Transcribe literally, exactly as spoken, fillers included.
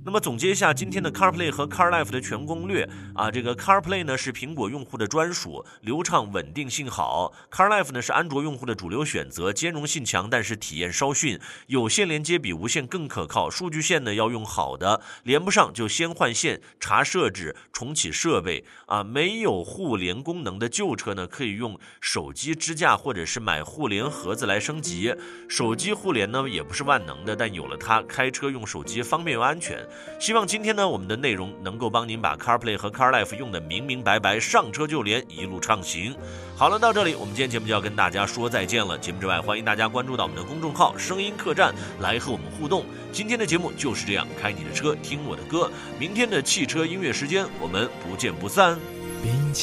那么总结一下今天的 CarPlay 和 CarLife 的全攻略啊，这个 CarPlay 呢是苹果用户的专属，流畅稳定性好 ；CarLife 呢是安卓用户的主流选择，兼容性强，但是体验稍逊。有线连接比无线更可靠，数据线呢要用好的，连不上就先换线，查设置，重启设备啊。没有互联功能的旧车呢，可以用手机支架或者是买互联盒子来升级。手机互联呢也不是万能的，但有了它，开车用手机方便又安全。希望今天呢，我们的内容能够帮您把 CarPlay 和 CarLife 用的明明白白，上车就连，一路畅行。好了，到这里我们今天节目就要跟大家说再见了。节目之外，欢迎大家关注到我们的公众号声音客栈来和我们互动。今天的节目就是这样，开你的车，听我的歌。明天的汽车音乐时间，我们不见不散。